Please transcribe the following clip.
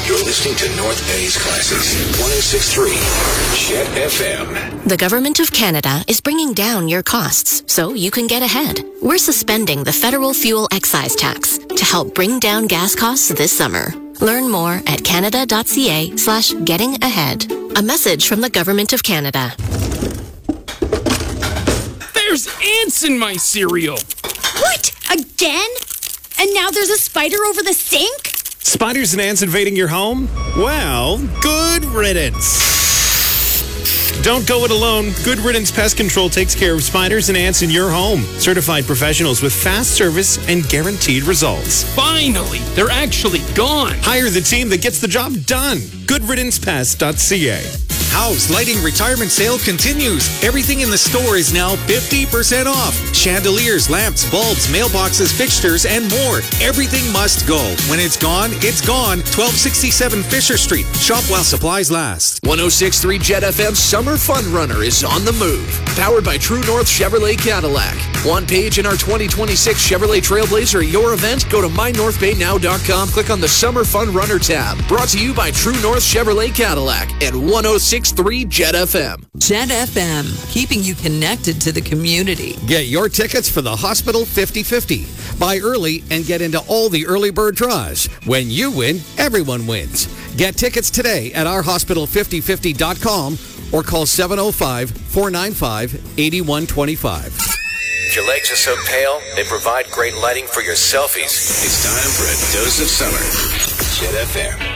You're listening to North Bay's Classics, 106.3 Jet FM. The Government of Canada is bringing down your costs so you can get ahead. We're suspending the federal fuel excise tax to help bring down gas costs this summer. Learn more at canada.ca/getting-ahead. A message from the Government of Canada. There's ants in my cereal. What? Again? And now there's a spider over the sink? Spiders and ants invading your home? Well, good riddance. Don't go it alone. Good Riddance Pest Control takes care of spiders and ants in your home. Certified professionals with fast service and guaranteed results. Finally, they're actually gone. Hire the team that gets the job done. GoodRiddancePest.ca. House Lighting Retirement Sale continues. Everything in the store is now 50% off. Chandeliers, lamps, bulbs, mailboxes, fixtures, and more. Everything must go. When it's gone, it's gone. 1267 Fisher Street. Shop while supplies last. 106.3 Jet FM Summer Fun Runner is on the move. Powered by True North Chevrolet Cadillac. One page in our 2026 Chevrolet Trailblazer at your event. Go to mynorthbaynow.com. Click on the Summer Fun Runner tab. Brought to you by True North Chevrolet Cadillac and 106.3 Jet FM. Jet FM, keeping you connected to the community. Get your tickets for the Hospital 50/50. Buy early and get into all the early bird draws. When you win, everyone wins. Get tickets today at ourhospital5050.com or call 705-495-8125. If your legs are so pale, they provide great lighting for your selfies. It's time for a dose of summer. Jet FM.